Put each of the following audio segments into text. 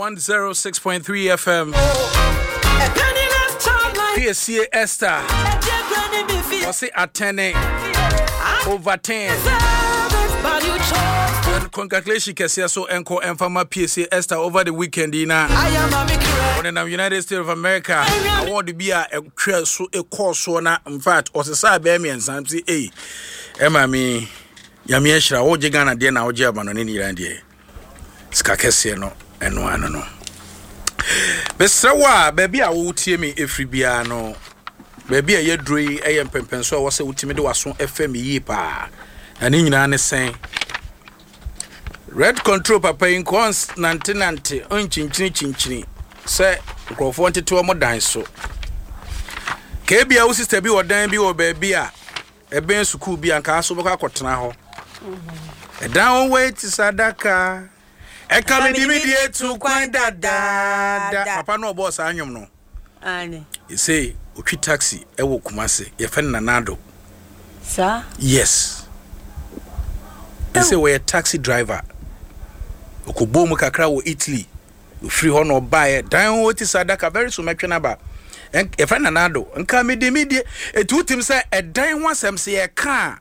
106.3 FM. PSC Esther. What's it attending? Over 10. And congratulations, Kessia. So, Enko and Farmer PSC Esther over the weekend. In the United States of America, I want to be a course one. In fact, or the side bear me and something. Emma, me, Yamiesha, Ojigana, Dena, Ojaban, and any idea. Skakessia, no, and no, I don't know. Besawa, baby, I will tear me if we be no. Baby, a yedri, a yam penso was a ultimate was on FM yepa. And in an saying Red Control Papa in cons nantinante, unchinchini, say, go for 22 more dine so. KB, I was sister be or dime be or baby, a ben sukubi and castle cotton. A down way to Sadaka. I come immediate to quite that. Papa no boss, I know. You say, Uki taxi, I will come say, your friend Nanado. Sir? Yes. You say, we're a taxi driver. Ukubomu kakra wo Italy. Free honor buy it. Down what is Sadaka very soon, make about. And a friend Nanado, and come immediate. A two teams say, a dime once MC a car.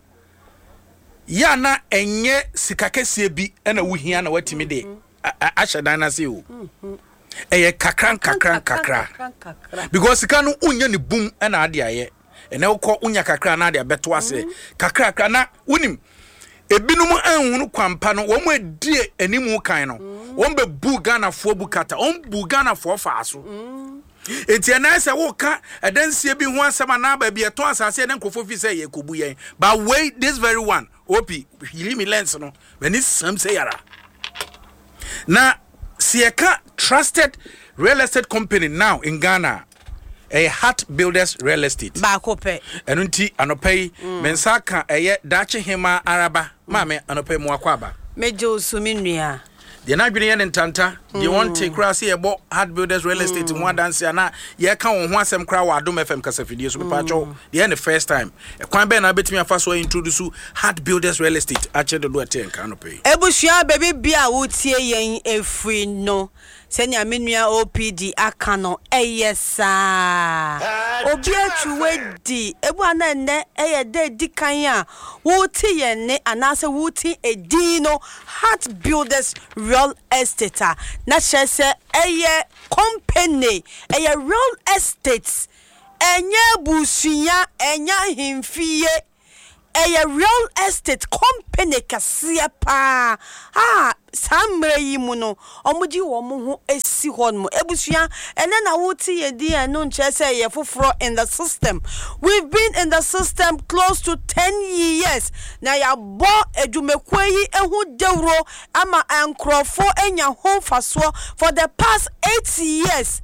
Yana enye sikakese bi na wuhia na watimi de ashada na se o eye kakran because sika no unya ne boom na ade aye ene ukọ unya kakra na ade abeto ase kakra na unim ebinum anhunu kwampa no wo mu adie animu kan no wo be bu Ghana fo bukata on bu Ghana fo faaso enti na se wo ka adansie bi ho asema na ba bi eto asase na nkofo fi se ye kobu yen but wait this very one opi hili mi lens no when is some say yara na sieka trusted real estate company now in Ghana a Heart Builders Real Estate ba kope enunti anopai mensaka eye dache hema araba mame anopai mu akwaba mejo suminua the na dwene yen ntanta the one take cross here bo Heart Builders Real Estate one dance na ye ka won ho asem kra wa Adom FM kasafidie so pepa cho the first time e kwan be na betimi afa so introduce Heart Builders Real Estate ache do ate nka no pay ebusua baby bia wo tie yen efri no senya menua OPD aka no eyesa obi atwe di ebu ana ne eye de dikan a wo tie yen ne anase wo tie edino Heart Builders Real Estate na chese eye company eye real estates enye busuya enya himfie eye real estate company kasia pa samre yi mu no omudi wo mo ho esi hon mo ebusua ene na wuti ye di eno nchese ye foforo in the system. We've been in the system close to 10 years na ya bo edumekweyi ehu dewro ama ankrofo enya ho faso for the past 8 years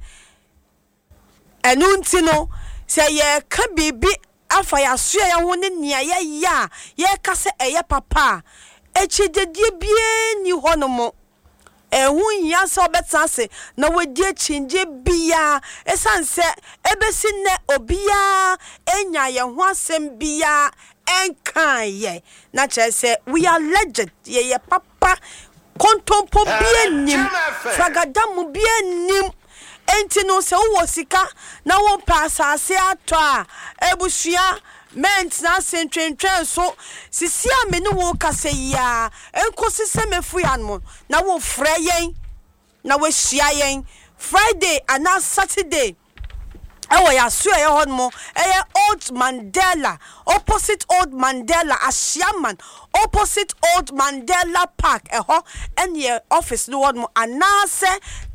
enunti no se ye ka bibi afa ya so ya ho ne nia ye ka se eye papa echidedie bie ni honomo ehu ya so betase na wadi chinje bia esanse ebesi ne obia enya ye ho asem bia enkan ye na chese we are legend ye papa kontompo bia nim fragadamu bia nim enti no se wo sika na wo pasa ase ato a ebusua ment na sentwentwen so sisia me ne wo kase ya enkosi se mefu ya no na wo frɛ yen na wo hia yen Friday and Saturday ewo ya so ye hon mo Old Mandela opposite Old Mandela Ashiaman opposite Old Mandela Park eho ene office no hon mo anase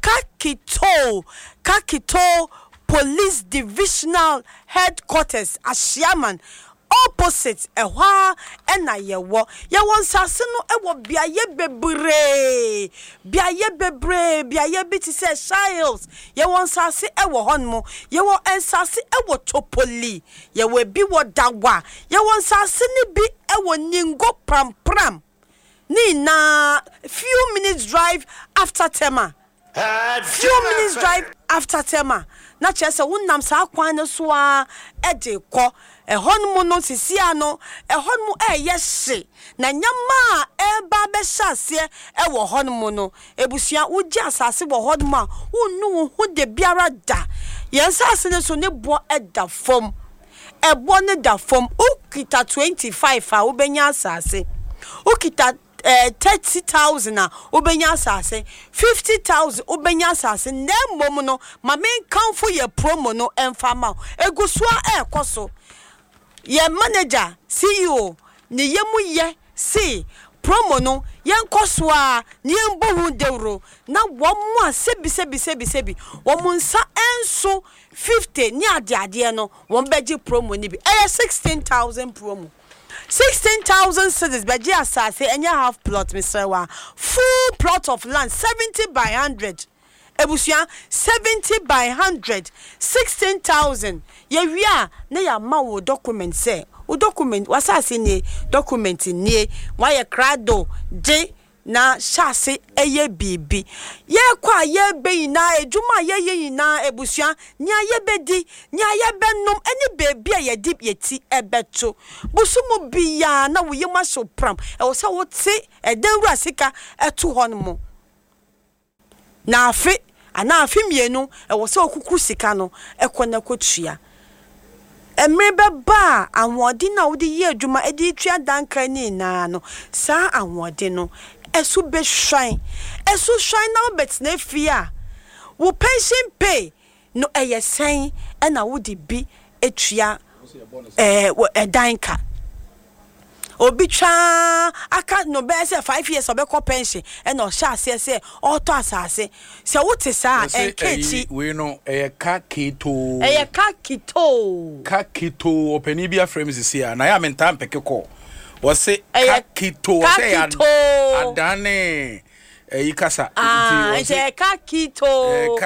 Kakito Police Divisional Headquarters Ashiaman opposite ehwa ena yewo sase no ewo biaye bebre biti se Shiles yewon sase ewo honmo yewo ensase ewo Topoli yewo bi wo dawa yewon sase ni bi ewo Ningo Pram ni na few minutes drive after Tema few minutes drive after Tema. Not just a wound nam sa kwan so a ede ko e honmo no sisiano e honmo yes na nyama e ba be hyase e wo honmo no ebusua ugye asase wo honmo a unnu hu de biara da yensase ne so ne bo eda fom e bo ne da fom ukita 25 a ubenya asase ukita 30,000 ubenya asase 50,000 ubenya asase na mmom no ma men kanfo ye promo no emfama egusua ekoso ye manager CEO ne yemu ye see promo no yenkoso a ne embo hu dewro na womo a sebi womo nsa enso 50 ni ade no won beji promo ni bi 16,000 promo 16,000 cedis beji asase enya half plot Mr. Wa full plot of land 70 by 100 ebusuan 70 by 100 16,000 ye wia na ya ma wo document say wo document wasase ni document ni wa ye krado je na shase eye bibi ye kwa ye be na ejuma ye na ebusuan nya ye bedi nya ye benom eni bebi a ye dip yeti ebeto busumu biya na wo ye maso pram e wo se wo te edenwura sika eto honmo na afi ana afi mienu e wo se okuku sika no ekona kotua emrebe ba anwode na wo de ye adwuma edi tua danka ni na no sa anwode no esu be shine na bet na fia wo pension pay no eyesen e na wo de bi etua danka obi twa aka no be say 5 years obekọ pension e na o sha ase se auto asase se wo te sa enkechi we no kakito openi bia frames is here na ya mentam pekeko wose kakito wose adane ikasa kakito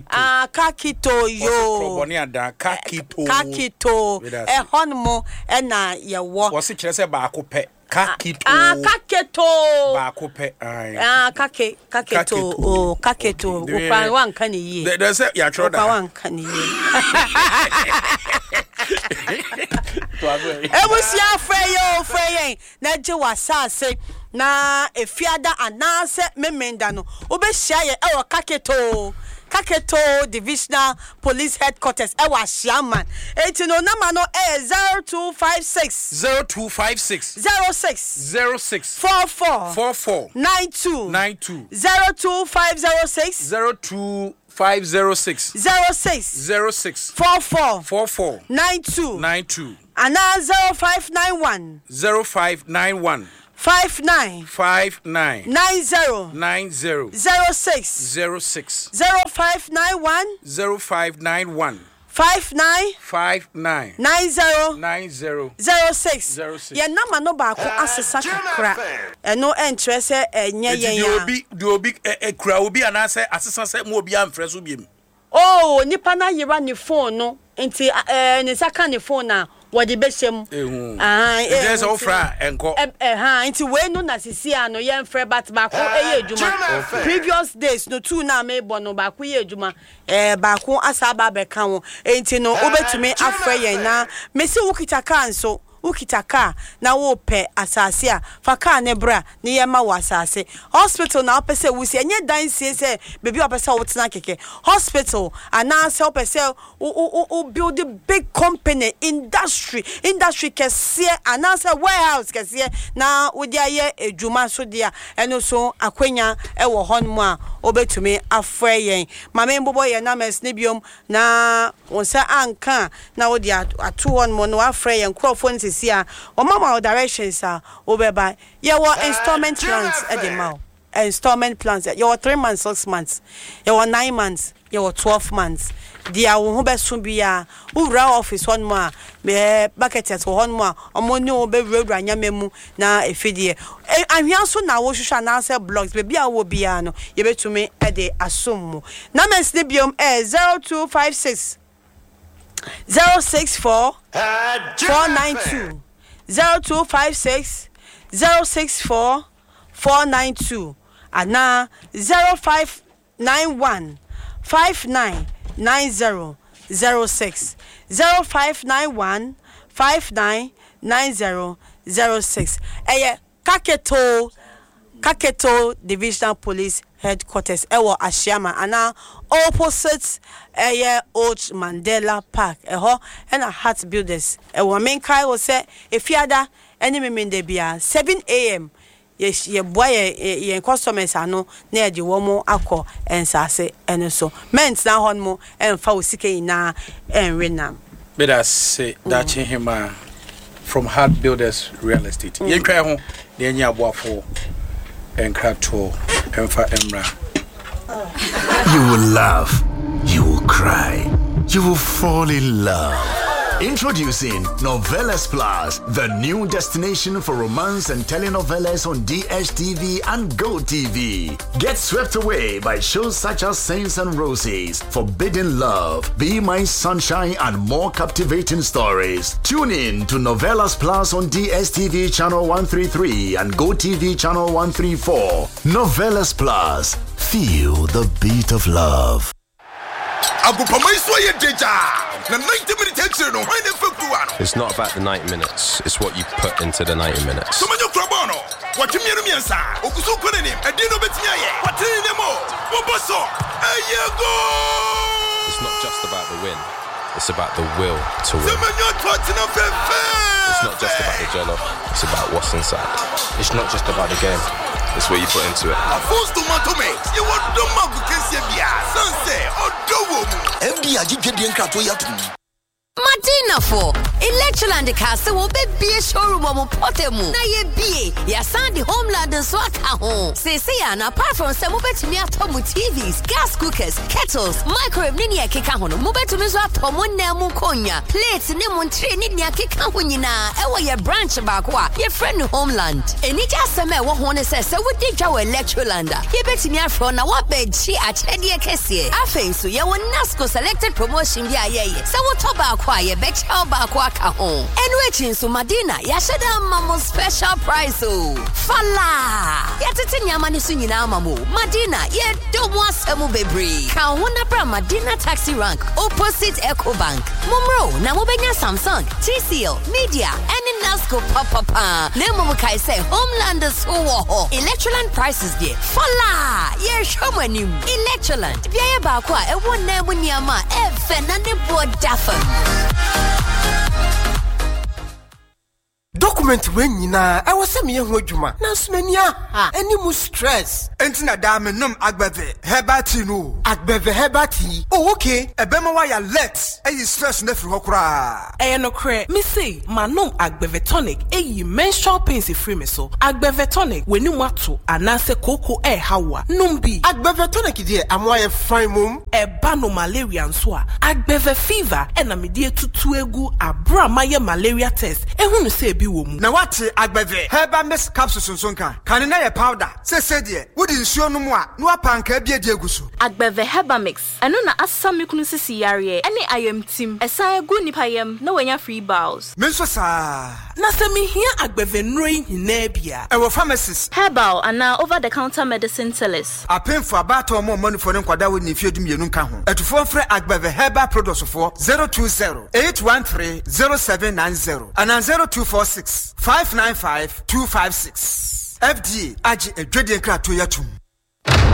yo boni ada kakito honmo e na ye wo wose kire se ba akopɛ kakito ba akopɛ kaketo ukwa wanka ni yi there say ya tro da wanka ni yi ebusia freyen na je wasase na efiada anase memenda no obehia ye ewo Kaketo Divisional Police Headquarters ewa Shaman etino number no 0256 06 44 92 02506 06 44 92 and 0591 59 90 06 0591 59 90 06 ye nama no ba ko asesa kakra eno entre se enye yen ya di obi ekura obi anase asesa se mo obi amfre so biem oh nipa na yira ni phone no enti ne saka ni phone na wodi beshem there's ofra enko enti we no na sisia no ye mfre bat ba ko eye adwuma previous days no two na me bo no ba ko ye adwuma ba ko asaba be ka wo enti no obetumi afre yen na mesi wukita kan so ukitaka na wo pe asase a faka ne bra ne yema wo asase hospital na opese wusi enye dan se baby opese wo tena keke hospital ana se opese o build a big company industry kese ana se warehouse kese na wo dia ye edwuma so dia eno so akwanya e wo honmo a obetumi afre yen mama mbobo ye na mes ne biom na wonsa anka na wo dia atu honmo no afre yen crofon sia o mama directions obeba ye wo installment plans at the mouth installment plans ye 3 months 6 months ye 9 months ye 12 months dia wo ho beso bia ura office one more be bucket at one more omoni obe wura nyamemu na efidie ahia so na wo hwehwa na answer blogs be bia wo bia no ye betumi e de asommo na mens de biom 0256 064 492 0256 064 492 ana 05 0591 599006 0591 599006 Kaketo Divisional Police Headquarters ewo Ashiama ana opposite Old Mandela Park and Heart Builders ewo menkai wo se efiada enemy mende bia 7 a.m. yes ye boy ye customers ano na ye wo mo akọ ensase ene so ment na hon mo emfa osike ina enrenam but I say that him from Heart Builders Real Estate ye twa ho na nya aboafo enkrato emfa emra. You will laugh, you will cry, you will fall in love. Introducing Novelas Plus, the new destination for romance and telenovelas on DSTV and GoTV. Get swept away by shows such as Saints and Roses, Forbidden Love, Be My Sunshine, and more captivating stories. Tune in to Novelas Plus on DSTV channel 133 and GoTV channel 134. Novelas Plus, feel the beat of love. It's not about the 90 minutes, it's what you put into the 90 minutes. It's not just about the win, it's about the will to win. It's not just about the jello, it's about what's inside. It's not just about the game, it's what you put into it. Martina for Electroland Castle will be a showroom of Potemu. Na ye be ya Sandy Homeland and Swaka home. Say apart from some mobile me atomu TVs, gas cookers, kettles, microwave ninia kikahono, mobile to me so atomu nemu konya, plates nemu tre ninia kikahunina, ewa ye branch bakwa, ye friend Homeland. Enija seme wa hone says so would dig our Electrolanda. Ye bet me from na what bed she at Edia Kessie. Afe so ye won Nasco selected promotion ya ye. So what toba ye bet how bakwaka home. And waiting so Madina, yashada mamo special price oh. Fala! Yatiti nyamani sunyina mamu. Madina, ye don't want semu bebre. Kahuna pra Madina taxi rank opposite EcoBank. Mumro, na mobenya Samsung, TCL, Media, and in Nasco papa. Nemo kai say Homelanders ho. Electroland prices there. Fala! Ye shomani. Electroland. Biya bakwa e won nemu nyama e fenane bo dafa. Document when yina I was some young wajuma na sumenia any mu stress entina da me nom agbeve hebati no agbeve hebati oh okay ebema wa ya let stress na firi hokra no kre me say manom agbeve tonic menstrual pains free me so agbeve tonic weni mu ato anase koko hawa nom bi agbeve tonic die amwa ye fine mum eba no malaria nso a agbeve fever na me die tutu egu abra maye malaria test ehunu say na wate agbeve heba miss capsules nsonka kan na ye powder se de wodi nsuo no mu a no apanka bia de aguso agbeve heba mix eno na asamekunu sisi yare ene ayam tim esan egu nipa yam na wanya free bowels menso sa na se me hia agbeve nro hina bia ewo pharmacies herbal ana over the counter medicine sellers apemfo abato mo money ne kwada woni fiedum yenu nka ho etufo frɛ agbeve herbal products for 020-813-0790 and 0246 595-256 FDA age edwedie nkrato yatum